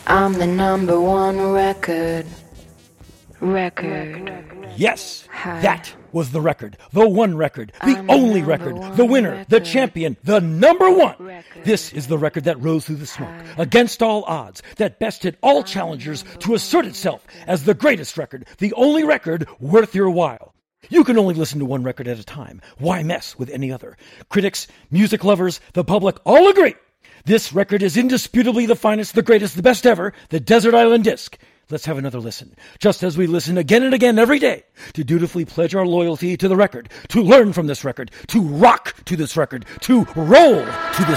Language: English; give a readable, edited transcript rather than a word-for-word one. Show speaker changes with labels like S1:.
S1: I'm the number one record.
S2: Yes, that was the record. The one record. The only record. The winner. The champion. The number one. This is the record that rose through the smoke, against all odds, that bested all challengers to assert itself as the greatest record, the only record worth your while. You can only listen to one record at a time. Why mess with any other? Critics, music lovers, the public all agree. This record is indisputably the finest, the greatest, the best ever, the Desert Island Disc. Let's have another listen, just as we listen again and again every day, to dutifully pledge our loyalty to the record, to learn from this record, to rock to this record, to roll to this